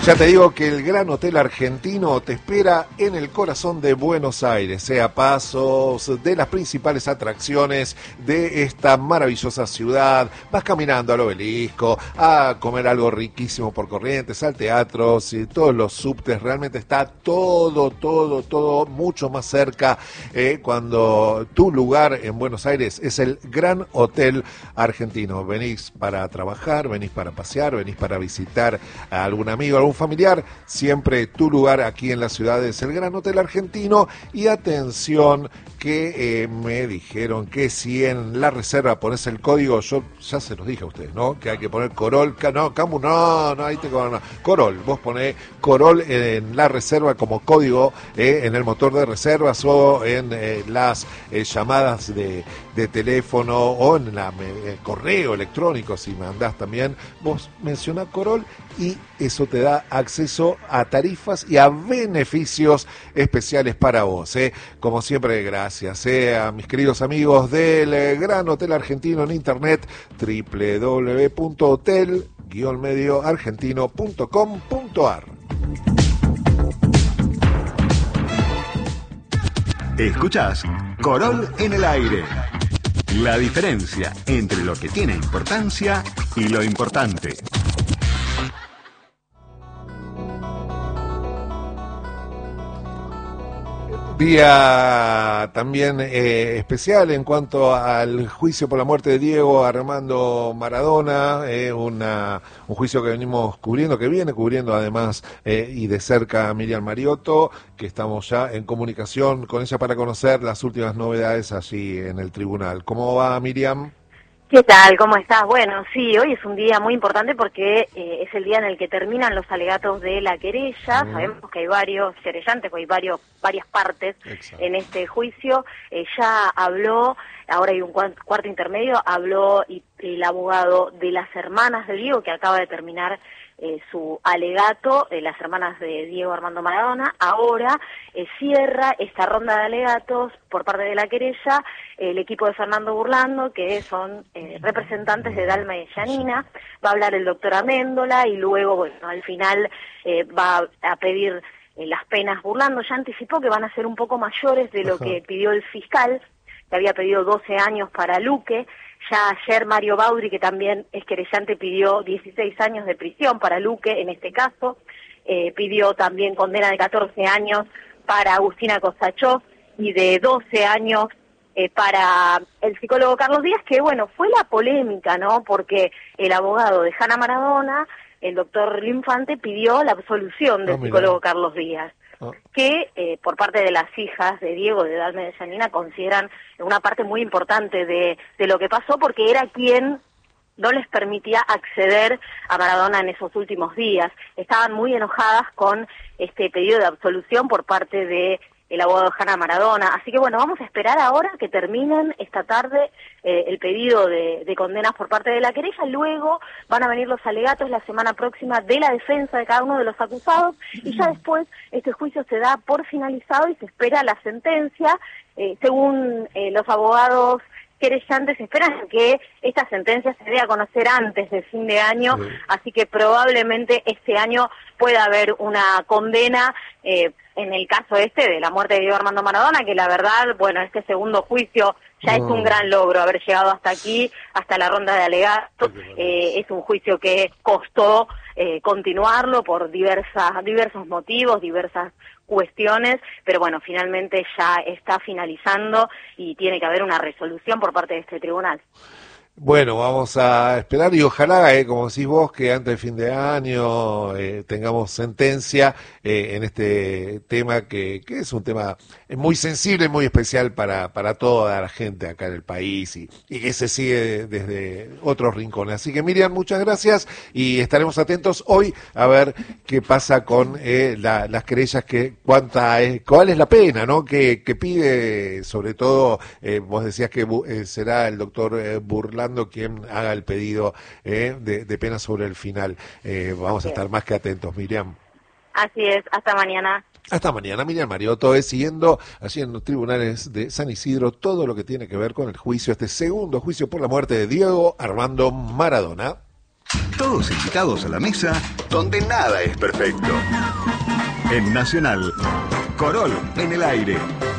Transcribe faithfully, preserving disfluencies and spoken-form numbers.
Ya te digo que el Gran Hotel Argentino te espera en el corazón de Buenos Aires, eh, a pasos de las principales atracciones de esta maravillosa ciudad. Vas caminando al Obelisco, a comer algo riquísimo por Corrientes, al teatro, sí, todos los subtes, realmente está todo, todo, todo mucho más cerca, eh, cuando tu lugar en Buenos Aires es el Gran Hotel Argentino. Venís para trabajar, venís para pasear, venís para visitar a algún amigo, algún familiar, siempre tu lugar aquí en la ciudad es el Gran Hotel Argentino. Y atención que eh, me dijeron que si en la reserva pones el código, yo ya se los dije a ustedes, ¿no? Que hay que poner Corol, no, Camu, no, no, ahí te no, Corol, vos ponés Corol en la reserva como código, eh, en el motor de reservas o en eh, las eh, llamadas de, de teléfono o en la, el correo electrónico, si mandás también, vos mencionás Corol y eso te da acceso a tarifas y a beneficios especiales para vos, ¿eh? Como siempre, gracias ¿eh? a mis queridos amigos del Gran Hotel Argentino en internet, doble u doble u doble u punto hotel guion medio argentino punto com punto a r. Escuchás Corol en el aire. La diferencia entre lo que tiene importancia y lo importante. Día también eh, especial en cuanto al juicio por la muerte de Diego Armando Maradona, eh, una, un juicio que venimos cubriendo, que viene cubriendo además eh, y de cerca Miriam Mariotto, que estamos ya en comunicación con ella para conocer las últimas novedades allí en el tribunal. ¿Cómo va, Miriam? ¿Qué tal? ¿Cómo estás? Bueno, sí, hoy es un día muy importante porque eh, es el día en el que terminan los alegatos de la querella. Mm. Sabemos que hay varios querellantes, hay varios, varias partes. Exacto. En este juicio. Eh, ya habló, ahora hay un cuarto intermedio, habló y, el abogado de las hermanas de Diego, que acaba de terminar eh, su alegato, eh, las hermanas de Diego Armando Maradona. Ahora eh, cierra esta ronda de alegatos por parte de la querella el equipo de Fernando Burlando, que son eh, representantes de Dalma y Yanina. Va a hablar el doctor Améndola y luego, bueno, al final eh, va a pedir eh, las penas Burlando. Ya anticipó que van a ser un poco mayores de lo Ajá. que pidió el fiscal, que había pedido doce años para Luque. Ya ayer Mario Baudri, que también es querellante, pidió dieciséis años de prisión para Luque en este caso. Eh, pidió también condena de catorce años para Agustina Cosachó y de doce años eh, para el psicólogo Carlos Díaz, que bueno, fue la polémica, ¿no? Porque el abogado de Hanna Maradona, el doctor Linfante, pidió la absolución del oh, psicólogo Carlos Díaz. Que eh, por parte de las hijas de Diego, de Dalma y de Yanina, consideran una parte muy importante de, de lo que pasó, porque era quien no les permitía acceder a Maradona en esos últimos días. Estaban muy enojadas con este pedido de absolución por parte de el abogado de Hanna Maradona. Así que bueno, vamos a esperar ahora que terminen esta tarde eh, el pedido de, de condenas por parte de la querella. Luego van a venir los alegatos la semana próxima de la defensa de cada uno de los acusados y ya después este juicio se da por finalizado y se espera la sentencia. Eh, según eh, los abogados querellantes, esperan que esta sentencia se dé a conocer antes del fin de año, sí. Así que probablemente este año pueda haber una condena eh, en el caso este de la muerte de Diego Armando Maradona, que la verdad, bueno, este segundo juicio ya no. es un gran logro haber llegado hasta aquí, hasta la ronda de alegatos. Eh, es un juicio que costó eh, continuarlo por diversas, diversos motivos, diversas cuestiones, pero bueno, finalmente ya está finalizando y tiene que haber una resolución por parte de este tribunal. Bueno, vamos a esperar y ojalá, eh, como decís vos, que antes del fin de año eh, tengamos sentencia eh, en este tema que, que es un tema muy sensible, muy especial para, para toda la gente acá en el país y, y que se sigue desde otros rincones. Así que Miriam, muchas gracias y estaremos atentos hoy a ver qué pasa con eh, la, las querellas, que cuánta es, cuál es la pena, ¿no? Que, que pide, sobre todo, eh, vos decías que eh, será el doctor eh, Burlando quien haga el pedido eh, de, de pena sobre el final. Eh, vamos a estar más que atentos, Miriam. Así es, hasta mañana. Hasta mañana, Miriam Mariotto, es siguiendo allí en los tribunales de San Isidro todo lo que tiene que ver con el juicio, este segundo juicio por la muerte de Diego Armando Maradona. Todos invitados a la mesa donde nada es perfecto. En Nacional, Corol en el aire.